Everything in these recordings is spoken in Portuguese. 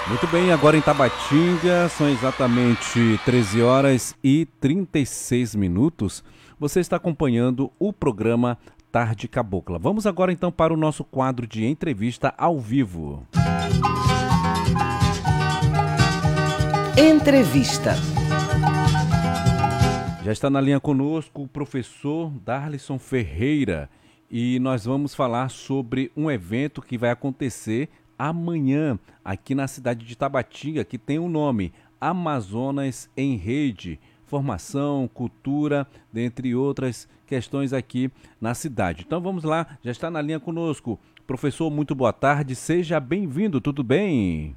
Muito bem, agora em Tabatinga, são exatamente 13 horas e 36 minutos. Você está acompanhando o programa Tarde Cabocla. Vamos agora então para o nosso quadro de entrevista ao vivo. Entrevista. Já está na linha conosco o professor Darlison Ferreira e nós vamos falar sobre um evento que vai acontecer amanhã aqui na cidade de Tabatinga, que tem o nome Amazonas em Rede. Formação, cultura, dentre outras questões aqui na cidade. Então vamos lá, já está na linha conosco. Professor, muito boa tarde, seja bem-vindo, tudo bem?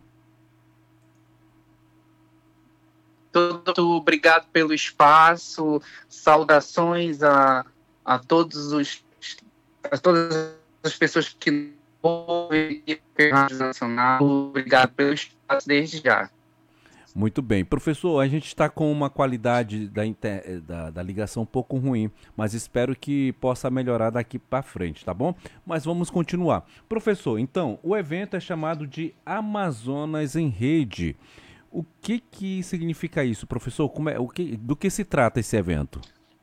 Tudo, obrigado pelo espaço, saudações a a todas as pessoas que ouvem a Rádio Nacional. Obrigado pelo espaço desde já. Muito bem. Professor, a gente está com uma qualidade da ligação um pouco ruim, mas espero que possa melhorar daqui para frente, tá bom? Mas vamos continuar. Professor, então, o evento é chamado de Amazonas em Rede. O que significa isso, professor? Do que se trata esse evento?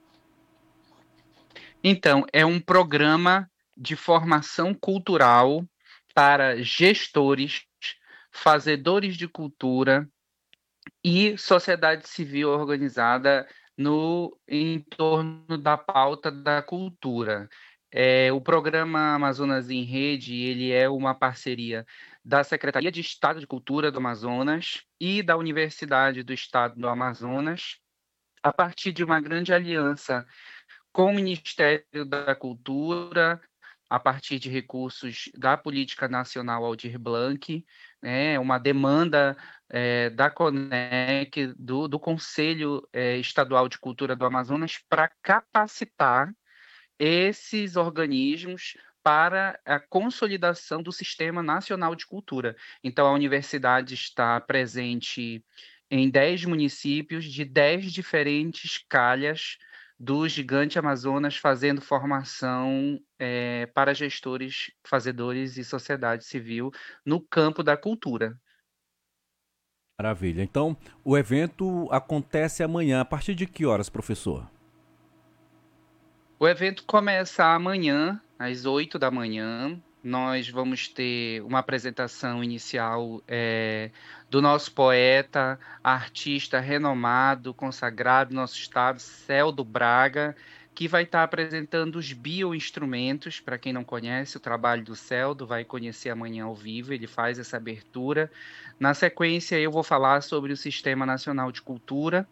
Então, é um programa de formação cultural para gestores, fazedores de cultura e sociedade civil organizada no em torno da pauta da cultura. O programa Amazonas em Rede, ele é uma parceria da Secretaria de Estado de Cultura do Amazonas e da Universidade do Estado do Amazonas, a partir de uma grande aliança com o Ministério da Cultura, a partir de recursos da Política Nacional Aldir Blanc, né, uma demanda da CONEC, do Conselho Estadual de Cultura do Amazonas, para capacitar esses organismos para a consolidação do Sistema Nacional de Cultura. Então, a universidade está presente em 10 municípios de 10 diferentes calhas do gigante Amazonas, fazendo formação para gestores, fazedores e sociedade civil no campo da cultura. Maravilha. Então, o evento acontece amanhã. A partir de que horas, professor? O evento começa amanhã, às 8 da manhã. Nós vamos ter uma apresentação inicial do nosso poeta, artista renomado, consagrado no nosso estado, Celdo Braga, que vai estar apresentando os bioinstrumentos. Para quem não conhece o trabalho do Celdo, vai conhecer amanhã ao vivo, ele faz essa abertura. Na sequência, eu vou falar sobre o Sistema Nacional de Cultura.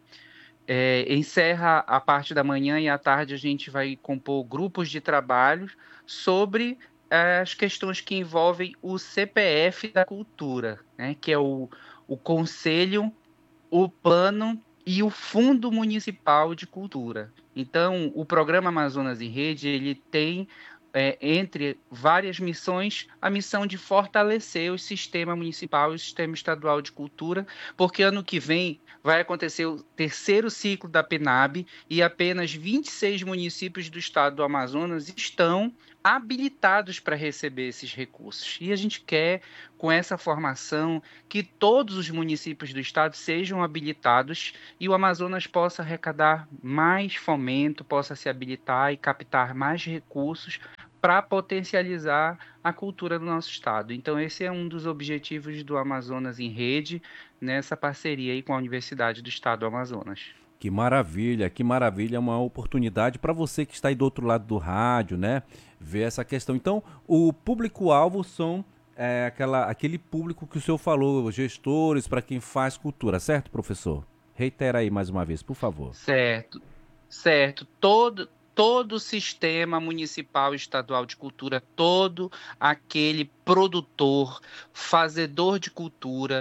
Encerra a parte da manhã e à tarde a gente vai compor grupos de trabalho sobre as questões que envolvem o CPF da cultura, né, que é o Conselho, o Plano e o Fundo Municipal de Cultura. Então, o programa Amazonas em Rede, ele tem, entre várias missões, a missão de fortalecer o sistema municipal e o sistema estadual de cultura, porque ano que vem vai acontecer o terceiro ciclo da PNAB e apenas 26 municípios do estado do Amazonas estão habilitados para receber esses recursos. E a gente quer, com essa formação, que todos os municípios do estado sejam habilitados e o Amazonas possa arrecadar mais fomento, possa se habilitar e captar mais recursos para potencializar a cultura do nosso estado. Então, esse é um dos objetivos do Amazonas em Rede, nessa parceria aí com a Universidade do Estado do Amazonas. Que maravilha, é uma oportunidade para você que está aí do outro lado do rádio, né? Ver essa questão. Então, o público-alvo são aquele público que o senhor falou, gestores, para quem faz cultura, certo, professor? Reitera aí mais uma vez, por favor. Certo, certo. Todo o sistema municipal e estadual de cultura, todo aquele produtor, fazedor de cultura,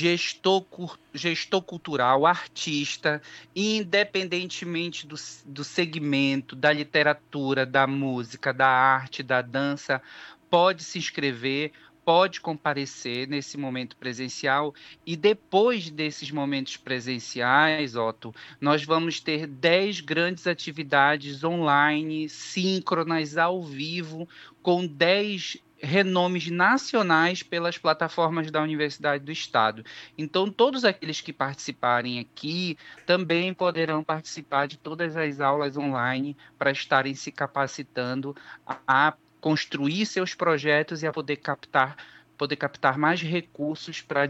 gestor cultural, artista, independentemente do segmento, da literatura, da música, da arte, da dança, pode se inscrever, pode comparecer nesse momento presencial. E depois desses momentos presenciais, Otto, nós vamos ter 10 grandes atividades online, síncronas, ao vivo, com 10 renomes nacionais pelas plataformas da Universidade do Estado. Então, todos aqueles que participarem aqui também poderão participar de todas as aulas online para estarem se capacitando a construir seus projetos e a poder captar mais recursos para.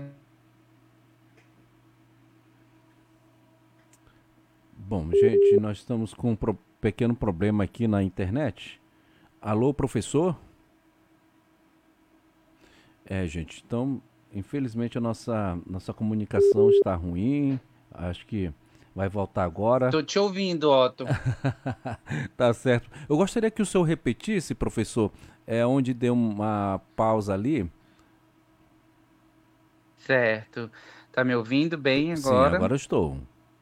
Bom, gente, nós estamos com um pequeno problema aqui na internet. Alô, professor? Gente, então, infelizmente a nossa comunicação está ruim. Acho que vai voltar agora. Estou te ouvindo, Otto. Tá certo. Eu gostaria que o senhor repetisse, professor, onde deu uma pausa ali. Certo. Tá me ouvindo bem Sim, agora? agora eu estou.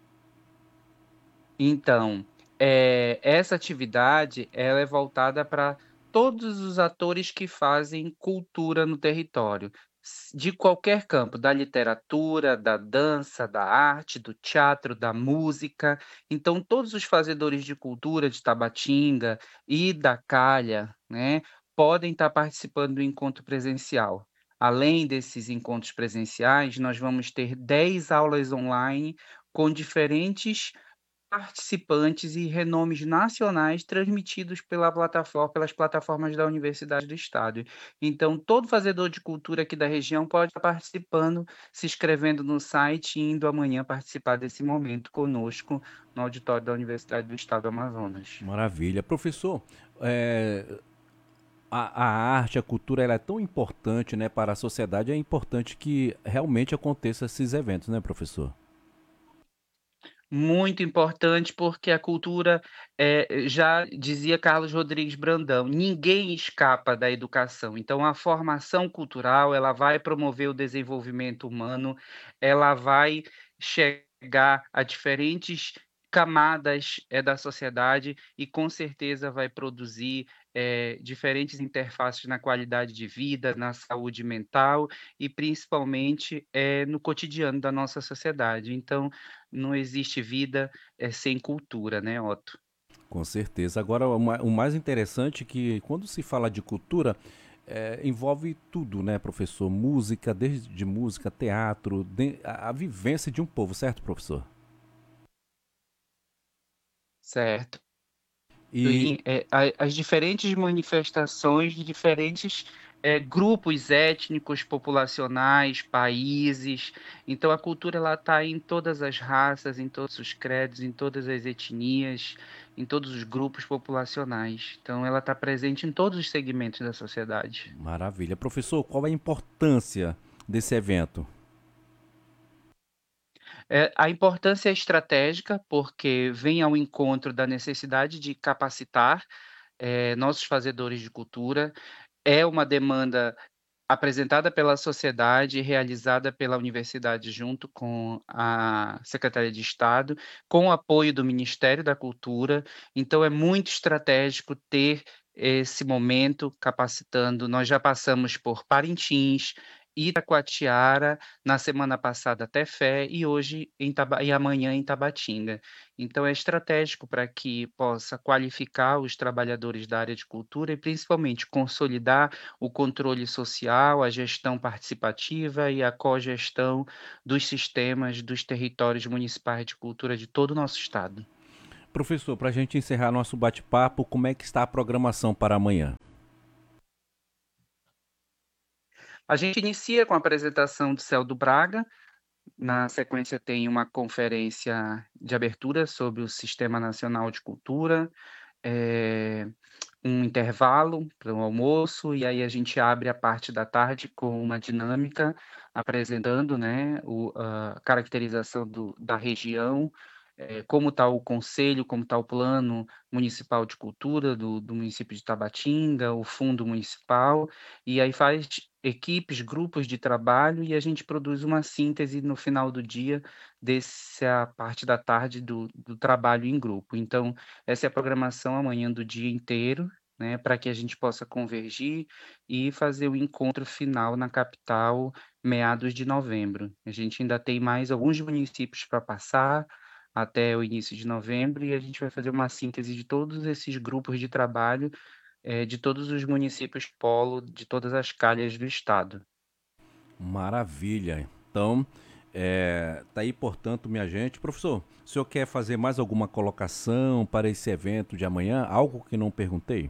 Então, essa atividade ela é voltada para todos os atores que fazem cultura no território, de qualquer campo, da literatura, da dança, da arte, do teatro, da música. Então, todos os fazedores de cultura de Tabatinga e da Calha, né, podem estar participando do encontro presencial. Além desses encontros presenciais, nós vamos ter 10 aulas online com diferentes participantes e renomes nacionais transmitidos pelas plataformas da Universidade do Estado. Então, todo fazedor de cultura aqui da região pode estar participando, se inscrevendo no site e indo amanhã participar desse momento conosco no auditório da Universidade do Estado do Amazonas. Maravilha. Professor, a arte, a cultura, ela é tão importante, né, para a sociedade. É importante que realmente aconteça esses eventos, né, professor? Muito importante, porque a cultura, já dizia Carlos Rodrigues Brandão, ninguém escapa da educação. Então a formação cultural, ela vai promover o desenvolvimento humano, ela vai chegar a diferentes camadas, da sociedade e com certeza vai produzir, diferentes interfaces na qualidade de vida, na saúde mental e principalmente, no cotidiano da nossa sociedade. Então, não existe vida, sem cultura, né, Otto? Com certeza. Agora, o mais interessante é que quando se fala de cultura, envolve tudo, né, professor? Música, desde música, teatro, a vivência de um povo, certo, professor? Certo. E E, as diferentes manifestações de diferentes, grupos étnicos, populacionais, países. Então a cultura ela está em todas as raças, em todos os credos, em todas as etnias, em todos os grupos populacionais. Então ela está presente em todos os segmentos da sociedade. maravilha. Professor, qual é a importância desse evento? A importância é estratégica, porque vem ao encontro da necessidade de capacitar, nossos fazedores de cultura. É uma demanda apresentada pela sociedade e realizada pela universidade junto com a Secretaria de Estado, com o apoio do Ministério da Cultura. Então é muito estratégico ter esse momento capacitando. Nós já passamos por Parintins, Itacoatiara, na semana passada Tefé e hoje e amanhã em Tabatinga. Então é estratégico para que possa qualificar os trabalhadores da área de cultura e principalmente consolidar o controle social, a gestão participativa e a cogestão dos sistemas dos territórios municipais de cultura de todo o nosso estado. Professor, para a gente encerrar nosso bate-papo, como é que está a programação para amanhã? A gente inicia com a apresentação do Céu do Braga, na sequência tem uma conferência de abertura sobre o Sistema Nacional de Cultura, eh, um intervalo para o almoço, e aí a gente abre a parte da tarde com uma dinâmica apresentando, né, a caracterização da região, como está o conselho, como está o plano municipal de cultura do município de Tabatinga, o fundo municipal, e aí faz equipes, grupos de trabalho e a gente produz uma síntese no final do dia dessa parte da tarde do trabalho em grupo. Então, essa é a programação amanhã do dia inteiro, né, para que a gente possa convergir e fazer o encontro final na capital, meados de novembro. A gente ainda tem mais alguns municípios para passar até o início de novembro e a gente vai fazer uma síntese de todos esses grupos de trabalho de todos os municípios polo de todas as calhas do estado. Maravilha. Então, tá aí, portanto, minha gente. Professor, o senhor quer fazer mais alguma colocação para esse evento de amanhã? Algo que não perguntei?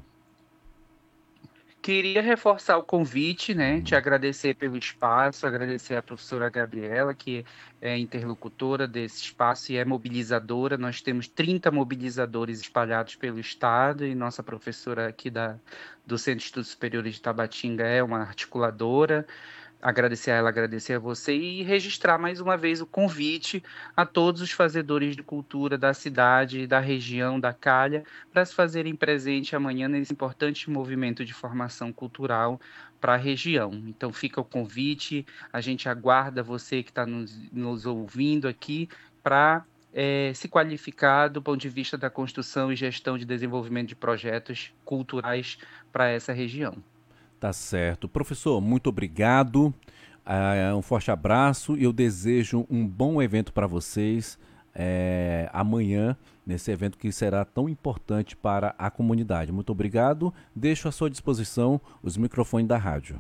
Queria reforçar o convite, né? Te agradecer pelo espaço, agradecer à professora Gabriela, que é interlocutora desse espaço e é mobilizadora. Nós temos 30 mobilizadores espalhados pelo estado e nossa professora aqui do Centro de Estudos Superiores de Tabatinga é uma articuladora. Agradecer a ela, agradecer a você e registrar mais uma vez o convite a todos os fazedores de cultura da cidade, da região, da Calha, para se fazerem presente amanhã nesse importante movimento de formação cultural para a região. Então fica o convite, a gente aguarda você que está nos ouvindo aqui para se qualificar do ponto de vista da construção e gestão de desenvolvimento de projetos culturais para essa região. Tá certo. Professor, muito obrigado. Um forte abraço e eu desejo um bom evento para vocês amanhã, nesse evento que será tão importante para a comunidade. Muito obrigado. Deixo à sua disposição os microfones da rádio.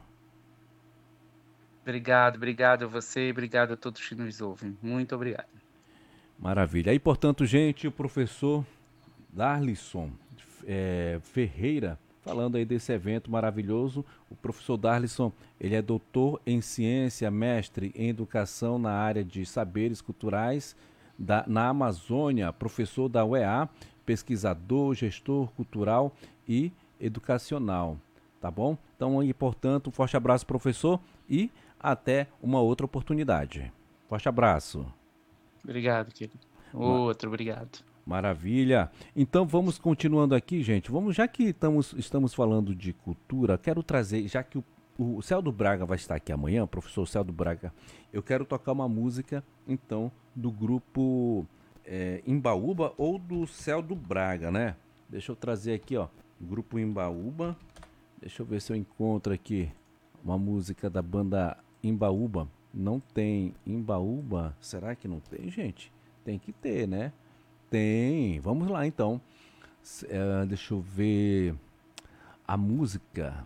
Obrigado, obrigado a você, obrigado a todos que nos ouvem. Muito obrigado. Maravilha. Aí, portanto, gente, o professor Darlisson Ferreira, falando aí desse evento maravilhoso. O professor Darlisson, ele é doutor em ciência, mestre em educação na área de saberes culturais na Amazônia, professor da UEA, pesquisador, gestor cultural e educacional. Tá bom? Então, aí, portanto, um forte abraço, professor, e até uma outra oportunidade. Forte abraço. Obrigado, querido. Ma- Outro, obrigado. Maravilha. Então vamos continuando aqui, gente. Vamos, já que estamos falando de cultura, quero trazer, já que o Celdo Braga vai estar aqui amanhã, professor Celdo Braga, eu quero tocar uma música, então, do grupo Imbaúba ou do Celdo Braga, né? Deixa eu trazer aqui, ó, grupo Imbaúba. Deixa eu ver se eu encontro aqui uma música da banda Imbaúba. Não tem Imbaúba? Será que não tem, gente? Tem que ter, né? Tem. Vamos lá então. Deixa eu ver a música.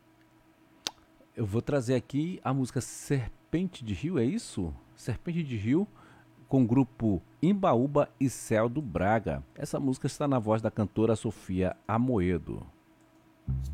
Eu vou trazer aqui a música Serpente de Rio, é isso? Serpente de Rio, com o grupo Imbaúba e Celdo Braga. Essa música está na voz da cantora Sofia Amoedo.